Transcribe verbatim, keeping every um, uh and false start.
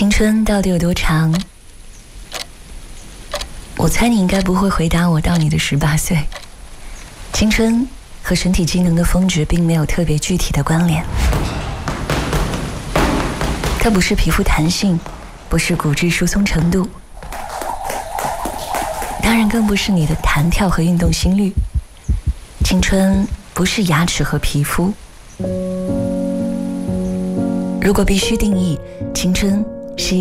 青春到底有多长？我猜你应该不会回答我到你的十八岁。青春和身体机能的峰值并没有特别具体的关联，它不是皮肤弹性，不是骨质疏松程度，当然更不是你的弹跳和运动心率。青春不是牙齿和皮肤。如果必须定义，青春